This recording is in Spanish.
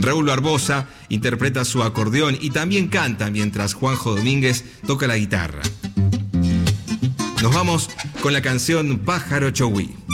Raúl Barbosa interpreta su acordeón y también canta mientras Juanjo Domínguez toca la guitarra. Nos vamos con la canción Pájaro Chogüí.